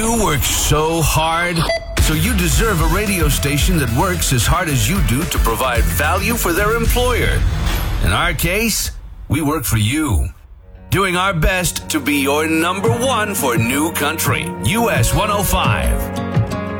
You work so hard, so you deserve a radio station that works as hard as you do to provide value for their employer. In our case, we work for you, doing our best to be your number one for New Country, US 105.